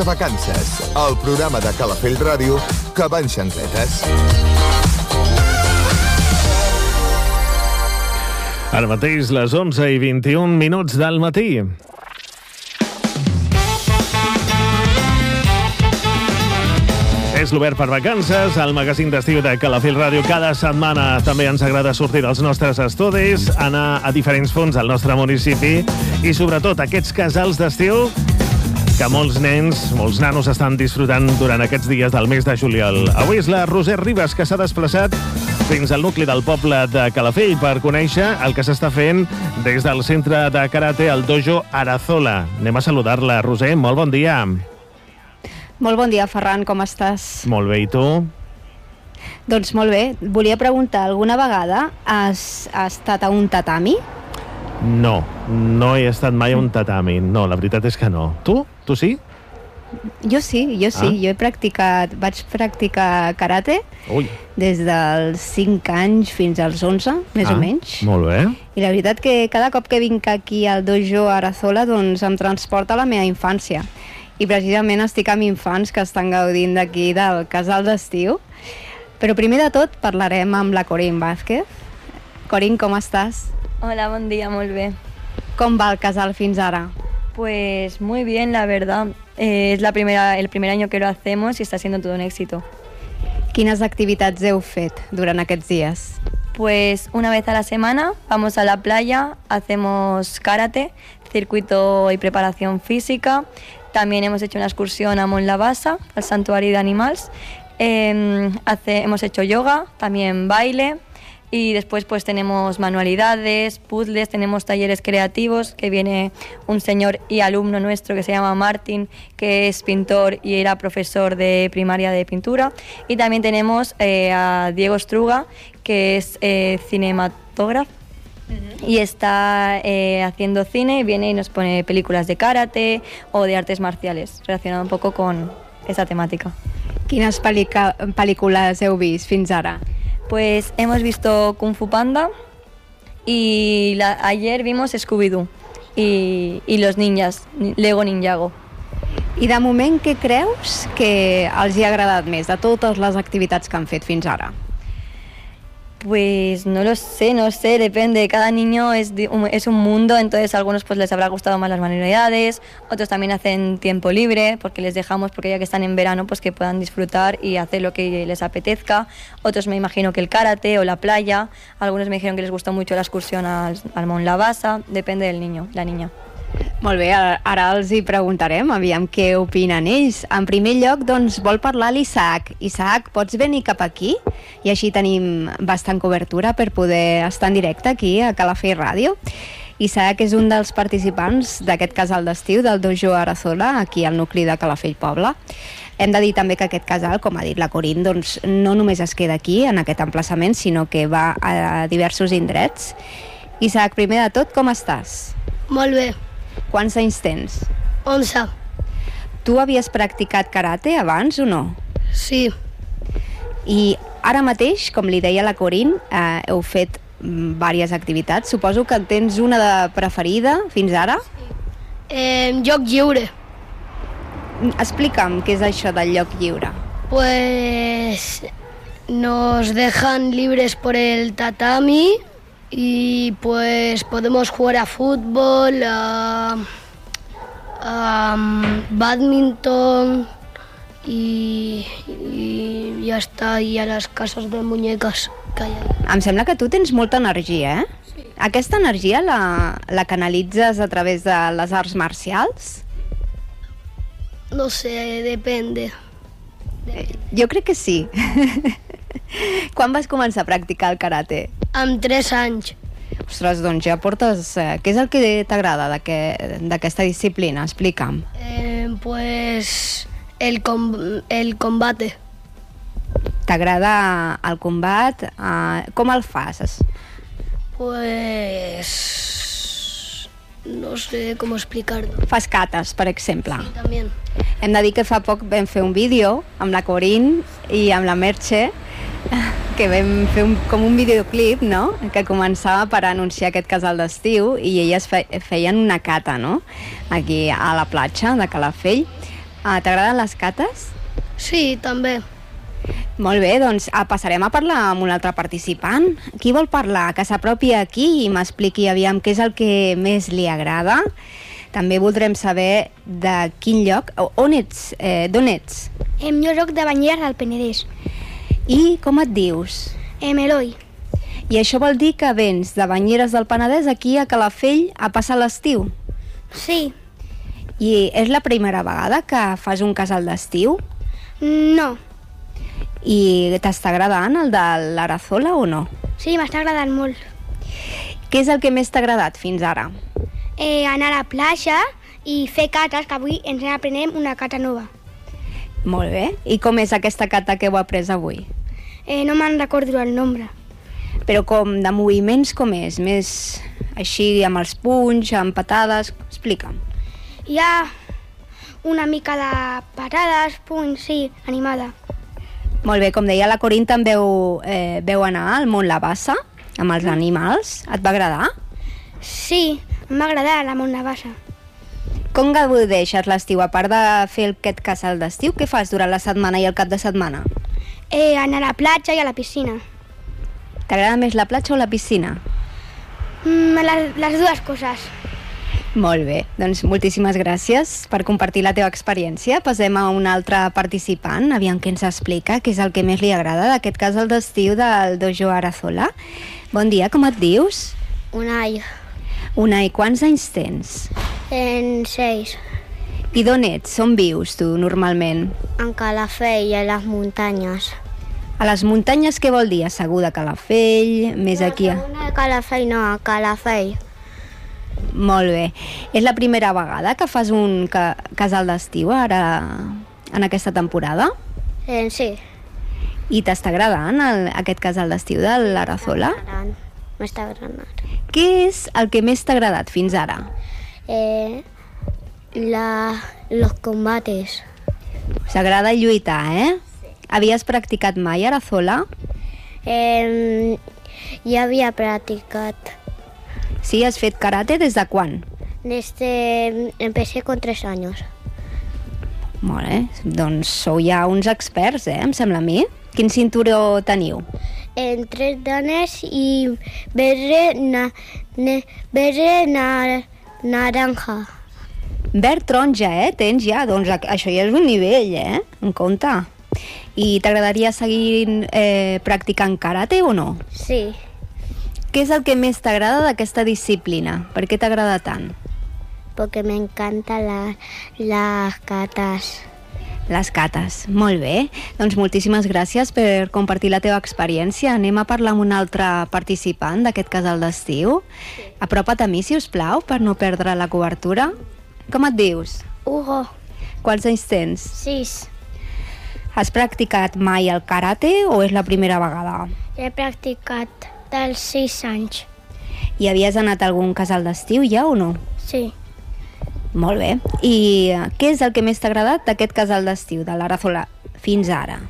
Vacances, el programa de Calafell Ràdio que va en xancletes. Ara mateix les 11:21 del matí. És l'Obert per Vacances, el magazín d'estiu de Calafell Ràdio. Cada setmana també ens agrada sortir dels nostres estudis, anar a diferents punts del nostre municipi i sobretot aquests casals d'estiu que molts nens, molts nanos estan disfrutant durant aquests dies del mes de juliol. Avui és la Roser Ribas, que s'ha desplaçat fins al nucli del poble de Calafell per conèixer el que s'està fent des del centre de karate, el dojo Arazola. Anem a saludar-la. Roser, molt bon dia. Molt bon dia, Ferran, com estàs? Molt bé, i tu? Doncs molt bé. Volia preguntar, alguna vegada has estat a un tatami? No, no he estat mai a un tatami. No, la veritat és que no. Tu? Tu sí? Jo sí. Jo vaig practicar karate des dels 5 anys fins als 11, més o menys. Molt bé. I la veritat que cada cop que vinc aquí al dojo Arazola doncs em transporta a la meva infància. I precisament estic amb infants que estan gaudint d'aquí del casal d'estiu. Però primer de tot parlarem amb la Corín Vázquez. Corín, com estàs? Hola, buen día, muy bien. ¿Cómo va el casal fins ara? Pues muy bien, la verdad. Es el primer año que lo hacemos y está siendo todo un éxito. Quines activitats heu fet durant aquests dies? Pues una vez a la semana vamos a la playa, hacemos karate, circuito y preparación física. También hemos hecho una excursión a Montlavasa, al santuario de animales. Hemos hecho yoga, también baile. Y después pues tenemos manualidades, puzzles, tenemos talleres creativos, que viene un señor y alumno nuestro que se llama Martín, que es pintor y era profesor de primaria de pintura. Y también tenemos a Diego Struga, que es cinematógrafo y está haciendo cine, y viene y nos pone películas de karate o de artes marciales, relacionado un poco con esa temática. Quines pel·lícules heu vist fins ara? Pues hemos visto Kung Fu Panda y ayer vimos Scooby-Doo y los ninjas, Lego Ninjago. I de moment, què creus que els hi ha agradat més de totes les activitats que han fet fins ara? Pues no sé, depende. Cada niño es un mundo, entonces a algunos pues les habrá gustado más las manualidades, otros también hacen tiempo libre porque les dejamos, porque ya que están en verano, pues que puedan disfrutar y hacer lo que les apetezca. Otros me imagino que el karate o la playa. Algunos me dijeron que les gustó mucho la excursión al Montlavasa. Depende del niño, la niña. Molt bé, ara els hi preguntarem, aviam què opinen ells. En primer lloc, doncs, vol parlar l'Isaac. Isaac, pots venir cap aquí? I així tenim bastant cobertura per poder estar en directe aquí a Calafell Ràdio. Isaac és un dels participants d'aquest casal d'estiu del dojo Arazola, aquí al nucli de Calafell Poble. Hem de dir també que aquest casal, com ha dit la Corín, doncs, no només es queda aquí, en aquest emplaçament, sinó que va a diversos indrets. Isaac, primer de tot, com estàs? Molt bé. Quants anys tens? 11. Tu havies practicat karate abans o no? Sí. I ara mateix, com li deia la Corín, heu fet diverses activitats. Suposo que en tens una de preferida fins ara? Joc lliure. Explica'm què és això del lloc lliure. Pues nos dejan libres por el tatami y pues podemos jugar a fútbol, a badminton y ya está, y a las casas de muñecas que hay ahí. Em sembla que tu tens molta energia, eh? Sí. Aquesta energia la canalitzes a través de les arts marcials? No sé, depende. Jo crec que sí. Quan vas començar a practicar el karate? Amb 3 anys. Ostres, doncs ja portes... Què és el que t'agrada d'aquesta disciplina? Explica'm. Pues el combate. T'agrada el combat? Com el fas? Pues... no sé com explicar-ho. Fas cates, per exemple. Sí, també. Hem de dir que fa poc vam fer un vídeo amb la Corín i amb la Merche, que vam fer com un videoclip, no?, que començava per anunciar aquest casal d'estiu i elles feien una cata, no?, aquí a la platja de Calafell. T'agraden les cates? Sí, també. Molt bé, doncs passarem a parlar amb un altre participant. Qui vol parlar? Que s'apropi aquí i m'expliqui aviam què és el que més li agrada. També voldrem saber de quin lloc, on ets, d'on ets? Jo soc de Banyeres del Penedès. I com et dius? Eloi. I això vol dir que vens de Banyeres del Penedès aquí a Calafell a passar l'estiu? Sí. I és la primera vegada que fas un casal d'estiu? No. I t'està agradant el de l'Arazola o no? Sí, m'està agradant molt. Què és el que més t'ha agradat fins ara? Anar a la platja i fer cates, que avui ens aprenem una cata nova. Molt bé. I com és aquesta cata que heu après avui? No me'n recordo el nombre. Però com de moviments com és? Més així amb els punys, amb patades? Explica'm. Hi ha una mica de patades, punys, sí, animada. Molt bé, com deia la Corín, també veu anar al Mont La Bassa amb els animals. Et va agradar? Sí, em va agradar la Mont La Bassa. Com gaudeixes l'estiu? A part de fer aquest casal d'estiu, què fas durant la setmana i el cap de setmana? Anar a la platja i a la piscina. T'agrada més la platja o la piscina? Les dues coses. Molt bé, doncs moltíssimes gràcies per compartir la teva experiència. Passem a un altre participant, aviam què ens explica, què és el que més li agrada d'aquest casal d'estiu del Dojo Arazola. Bon dia, com et dius? Unai. Unai, quants anys tens? 6. I d'on ets? On vius tu normalment? En Calafell, a les muntanyes. A les muntanyes què vol dir? Asseguda a Calafell, més aquí? No, a Calafell no, a Calafell. Molt bé. És la primera vegada que fas un casal d'estiu ara en aquesta temporada? Sí. I t'està agradant aquest casal d'estiu de l'Arazola? M'està agradant. Què és el que més t'ha agradat fins ara? Los combates. S'agrada lluitar, eh? Sí. Havies practicat mai Arazola? Ja havia practicat. Sí, has fet karate des de quan? Empecé con 3 años. Molt bé, doncs sou ja uns experts, em sembla a mi. Quin cinturó teniu? 3 danes i verde naranja. Verd taronja, tens ja, doncs això ja és un nivell, en compte. I t'agradaria seguir practicant karate o no? Sí. Què és el que més t'agrada d'aquesta disciplina? Per què t'agrada tant? Porque me encantan las catas. Les cates, molt bé. Doncs moltíssimes gràcies per compartir la teva experiència. Anem a parlar amb un altre participant d'aquest casal d'estiu. Apropa't a mi, si us plau, per no perdre la cobertura. Com et dius? Hugo. Quants anys tens? 6. Has practicat mai el karate o és la primera vegada? He practicat dels 6 anys. I havies anat a algun casal d'estiu ja o no? Sí. Molt bé. I què és el que més t'ha agradat d'aquest casal d'estiu de l'Arazola fins ara?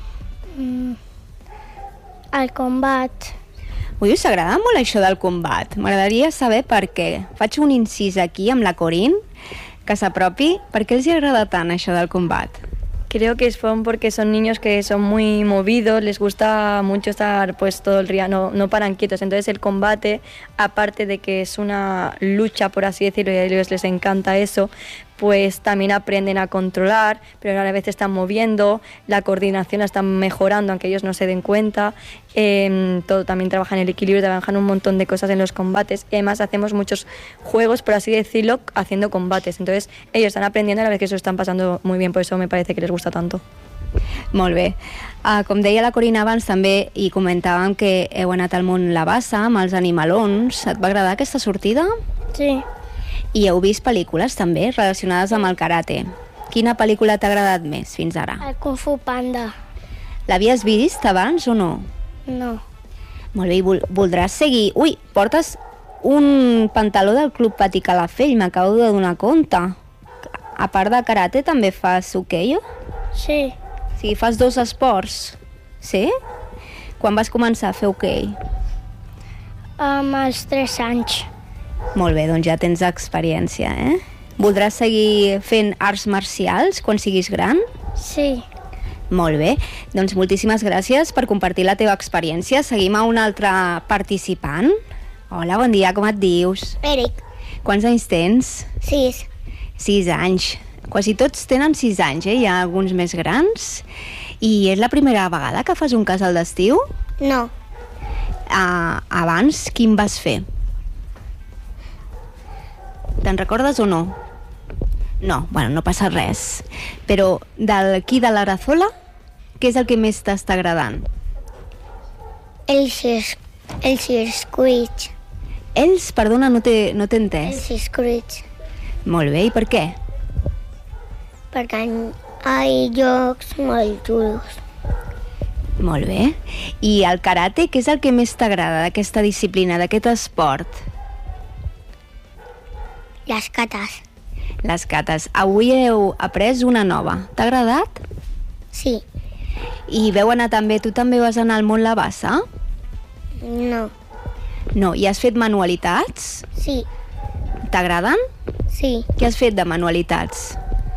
El combat. Ui, us agrada molt això del combat. M'agradaria saber per què. Faig un incís aquí amb la Corín, que s'apropi. Per què els hi agrada tant això del combat? Creo que son porque son niños que son muy movidos, les gusta mucho estar pues todo el día, no paran quietos. Entonces el combate, aparte de que es una lucha, por así decirlo, y a ellos les encanta eso, pues también aprenden a controlar, pero a la vez están moviendo, la coordinación la están mejorando, aunque ellos no se den cuenta. Todo también trabajan el equilibrio, trabajan un montón de cosas en los combates y además hacemos muchos juegos, por así decirlo, haciendo combates. Entonces ellos están aprendiendo a la vez que eso están pasando muy bien, por eso me parece que les gusta tanto. Molt bé. Com deia la Corina abans, també hi comentàvem que heu anat al Mont La Bassa amb els animalons. Et va agradar aquesta sortida? Sí. I heu vist pel·lícules també relacionades amb el karate. Quina pel·lícula t'ha agradat més fins ara? El Kung Fu Panda. L'havies vist abans o no? No. Molt bé, i voldràs seguir... Ui, portes un pantaló del Club Patí Calafell, m'acabo de donar compte. A part de karate també fas hoquei? Sí. Sí, fas 2 esports. Sí? Quan vas començar a fer hoquei? Amb els 3 anys. Molt bé, doncs ja tens experiència, Voldràs seguir fent arts marcials quan siguis gran? Sí. Molt bé, doncs moltíssimes gràcies per compartir la teva experiència. Seguim a un altre participant. Hola, bon dia, com et dius? Eric. Quants anys tens? 6. 6 anys. Quasi tots tenen 6 anys, Hi ha alguns més grans. I és la primera vegada que fas un casal d'estiu? No. Abans, quin vas fer? Te'n recordes o no? No, bueno, no passa res. Però d'aquí de l'Arazola, què és el que més t'està agradant? El circuit. Ells, perdona, no t'he El entès. circuit. Molt bé, i per què? Perquè hi ha llocs molt xulos. Molt bé. I el karate, què és el que més t'agrada d'aquesta disciplina, d'aquest esport? Les cates. Les cates. Avui heu après una nova. T'ha agradat? Sí. I veu anar també, tu també vas anar al Mont La Bassa? No. No, i has fet manualitats? Sí. T'agraden? Sí. Què has fet de manualitats?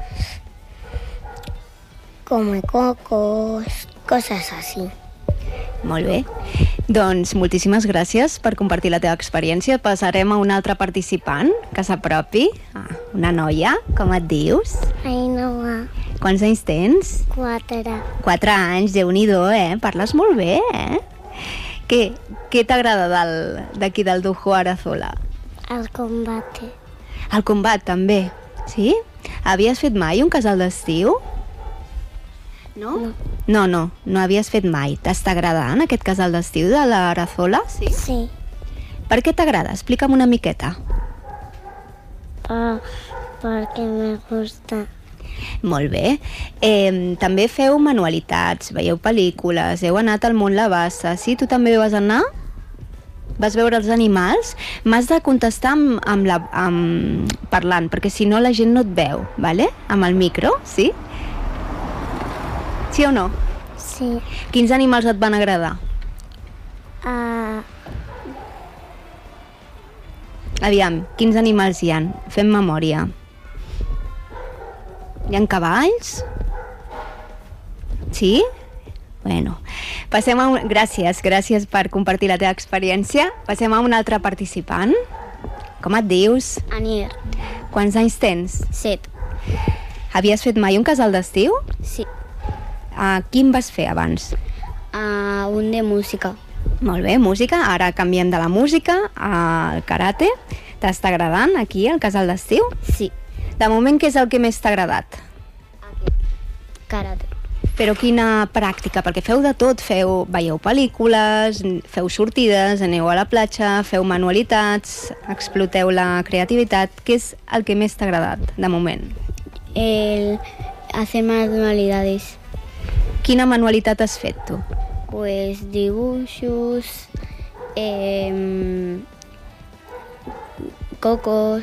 Come cocos, cosas así. Molt bé. Doncs moltíssimes gràcies per compartir la teva experiència. Passarem a un altre participant que s'apropi. Una noia, com et dius? Ainhoa. Quants anys tens? 4. 4 anys, Déu-n'hi-do, Parles molt bé, Què t'agrada d'aquí del Dujo Arazola? El combate. El combat, també. Sí? Havies fet mai un casal d'estiu? No? No havies fet mai. T'està agradant aquest casal d'estiu de l'Arazola? Sí. Sí. Per què t'agrada? Explica'm una miqueta. Perquè me gusta. Molt bé. També feu manualitats, veieu pel·lícules, heu anat al Mont La Bassa, sí? Tu també vas anar? Vas veure els animals? M'has de contestar parlant, perquè si no la gent no et veu, vale? Amb el micro, sí? Sí o no? Sí. Quins animals et van agradar? Aviam, quins animals hi ha? Fem memòria. Hi ha cavalls? Sí? Bueno, passem a gràcies per compartir la teva experiència. Passem a un altre participant. Com et dius? Anier. Quants anys tens? 7. Havies fet mai un casal d'estiu? Sí. Quin vas fer abans? Un de música. Molt bé, música. Ara canviem de la música al karate. T'està agradant aquí el casal d'estiu? Sí. De moment, què és el que més t'ha agradat? Karate. Però quina pràctica? Perquè feu de tot, veieu pel·lícules, feu sortides, aneu a la platja, feu manualitats, exploteu la creativitat. Què és el que més t'ha agradat, de moment? Hacer manualidades. Quina manualitat has fet, tu? Pues dibuixos, cocos,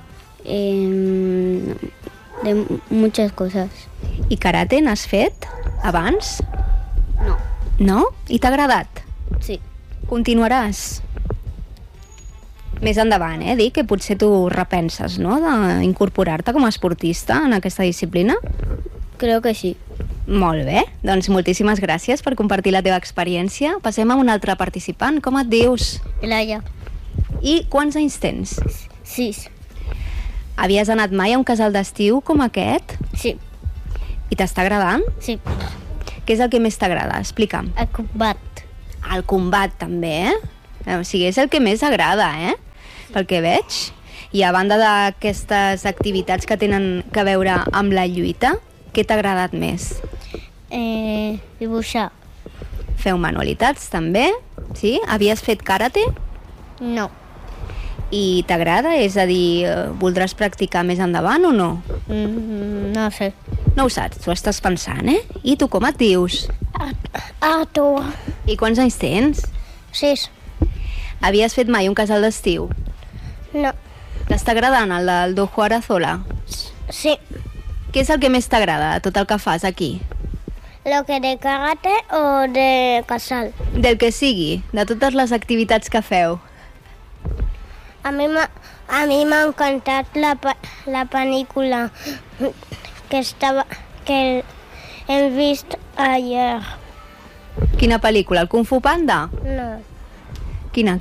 de muchas cosas. I karate n'has fet abans? No. No? I t'ha agradat? Sí. Continuaràs? Més endavant, dic que potser tu repenses, no?, d'incorporar-te com a esportista en aquesta disciplina? Creo que sí. Molt bé, doncs moltíssimes gràcies per compartir la teva experiència. Passem a un altre participant. Com et dius? Laia. I quants anys tens? 6. Havies anat mai a un casal d'estiu com aquest? Sí. I t'està agradant? Sí. Què és el que més t'agrada? Explica'm. El combat. El combat, també, O sigui, és el que més agrada, Pel que veig. I a banda d'aquestes activitats que tenen a veure amb la lluita, què t'ha agradat més? Dibuixar. Feu manualitats, també? Sí? Havies fet karate? No. I t'agrada? És a dir, voldràs practicar més endavant o no? No sé. No ho saps, t'ho estàs pensant, I tu com et dius? Tu. I quants anys tens? 6. Havies fet mai un casal d'estiu? No. T'està agradant el del Dujo Arazola? Sí. Què és el que més t'agrada de tot el que fas aquí? Lo que de karate o de casal. Del que sigui, de totes les activitats que feu. A mi m'ha encantat la pel·lícula que hem vist ayer. Quina pel·lícula? El Kung Fu Panda? No, Quina?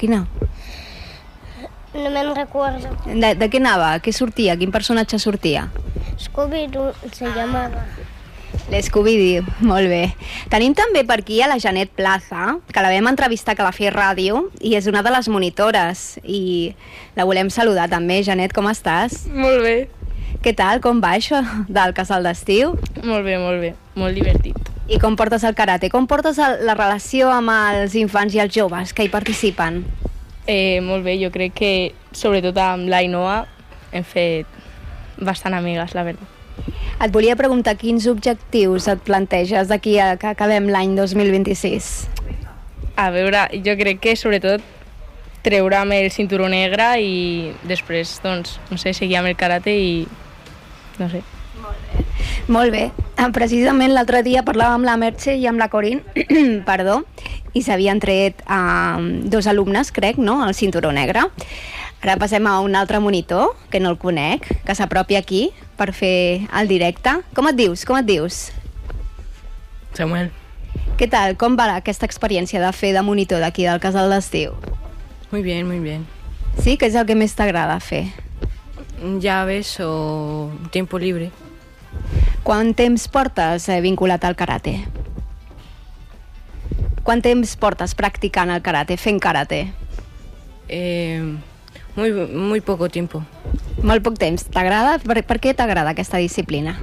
no me'n recuerdo. De què anava? Què sortia? Quin personatge sortia? Scooby-Doo se llamava. L'Scooby-Doo, molt bé. Tenim també per aquí a la Janet Plaza, que la vam entrevistar a Calafell Ràdio, i és una de les monitores, i la volem saludar també. Janet, com estàs? Molt bé. Què tal? Com va això del casal d'estiu? Molt bé, molt divertit. I com portes el karate? Com portes la relació amb els infants i els joves que hi participen? Molt bé, jo crec que sobretot amb l'Ainoa hem fet bastant amigues, la veritat. Et volia preguntar quins objectius et planteges d'aquí a que acabem l'any 2026? A veure, jo crec que sobretot treure'm el cinturó negre i després, doncs, no sé, seguir amb el karate i no sé. Molt bé. Precisament l'altre dia parlàvem amb la Merche i amb la Corinne, perdó, i s'havien tret 2 alumnes, crec, no?, el cinturó negre. Ara passem a un altre monitor, que no el conec, que s'apropi aquí per fer el directe. Com et dius? Samuel. Què tal? Com va aquesta experiència de fer de monitor d'aquí del casal d'estiu? Muy bien, muy bien. Sí? Què és el que més t'agrada fer? Llaves o tiempo libre. Quant temps portes vinculat al karate? Quant temps portes practicant el karate, fent karate? Muy poco tiempo. Molt poc temps. T'agrada? Per què t'agrada aquesta disciplina?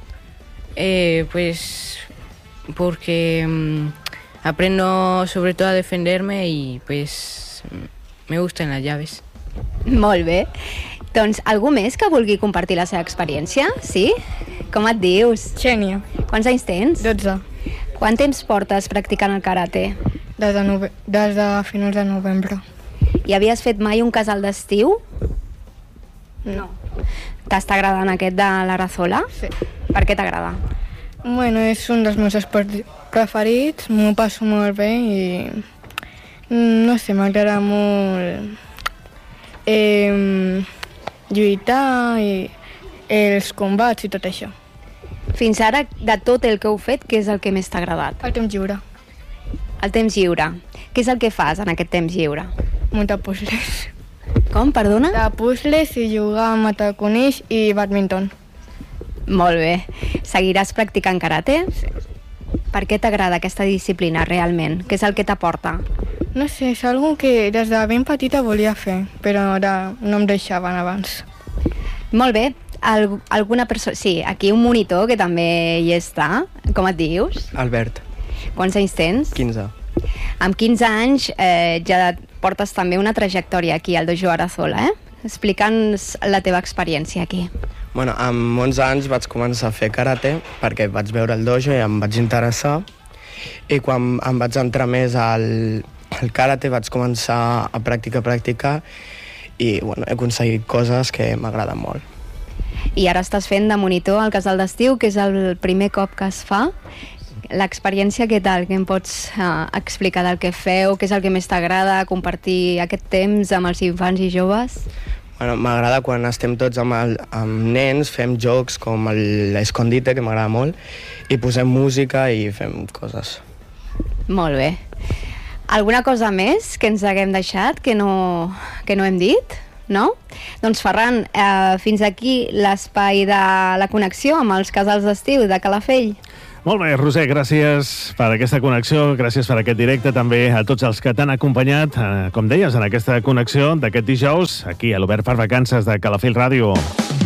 Pues porque aprendo sobre todo a defenderme y pues me gustan las llaves. Molt bé. Doncs algú més que vulgui compartir la seva experiència? Sí? Com et dius? Xènia. Quants anys tens? 12. Quant temps portes practicant el karate? Des de finals de novembre. I havies fet mai un casal d'estiu? No. T'està agradant aquest de la Razola? Sí. Per què t'agrada? Bueno, és un dels meus esports preferits, m'ho passo molt bé i no sé, m'agrada molt lluitar i els combats i tot això. Fins ara, de tot el que heu fet, què és el que més t'ha agradat? El temps lliure. El temps lliure. Què és el que fas en aquest temps lliure? Muntar puzzles. Com, perdona? De puzzles i jugar a mataconills i badminton. Molt bé. Seguiràs practicant karate? Sí. Per què t'agrada aquesta disciplina realment? Què és el que t'aporta? No sé, és algo que des de ben petita volia fer, però ara no em deixaven abans. Molt bé. Alguna persona... Sí, aquí un monitor que també hi està. Com et dius? Albert. Quants anys tens? 15. Amb 15 anys ja portes també una trajectòria aquí al Dojo Arazola, eh? Explica'ns la teva experiència aquí. Bueno, amb 11 anys vaig començar a fer karate perquè vaig veure el dojo i em vaig interessar, i quan em vaig entrar més al karate vaig començar a practicar i bueno, he aconseguit coses que m'agraden molt. I ara estàs fent de monitor al casal d'estiu, que és el primer cop que es fa. L'experiència, què tal? Què em pots explicar del que feu? Què és el que més t'agrada? Compartir aquest temps amb els infants i joves? Bueno, m'agrada quan estem tots amb nens, fem jocs com l'escondite, que m'agrada molt, i posem música i fem coses. Molt bé. Alguna cosa més que ens haguem deixat, que no hem dit? No? Doncs Ferran, fins aquí l'espai de la connexió amb els casals d'estiu de Calafell. Molt bé, Roser, gràcies per aquesta connexió, gràcies per aquest directe, també a tots els que t'han acompanyat, com deies, en aquesta connexió d'aquest dijous, aquí a l'Obert per Vacances de Calafell Ràdio.